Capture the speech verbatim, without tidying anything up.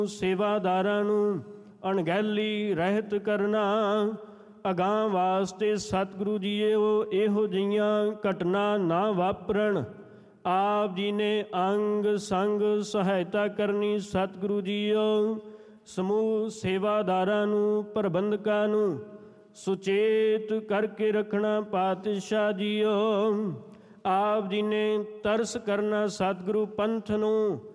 ਸੇਵਾਦਾਰਾਂ ਨੂੰ ਅਣਗਹਿਲੀ ਰਹਿਤ ਕਰਨਾ। ਅਗਾਂਹ ਵਾਸਤੇ ਸਤਿਗੁਰੂ ਜੀਓ ਇਹੋ ਜਿਹੀਆਂ ਘਟਨਾ ਨਾ ਵਾਪਰਨ ਆਪ ਜੀ ਨੇ ਅੰਗ ਸੰਗ ਸਹਾਇਤਾ ਕਰਨੀ। ਸਤਿਗੁਰੂ ਜੀਓ ਸਮੂਹ ਸੇਵਾਦਾਰਾਂ ਨੂੰ ਪ੍ਰਬੰਧਕਾਂ ਨੂੰ ਸੁਚੇਤ ਕਰਕੇ ਰੱਖਣਾ। ਪਾਤਸ਼ਾਹ ਜੀਓ ਆਪ ਜੀ ਨੇ ਤਰਸ ਕਰਨਾ। ਸਤਿਗੁਰੂ ਪੰਥ ਨੂੰ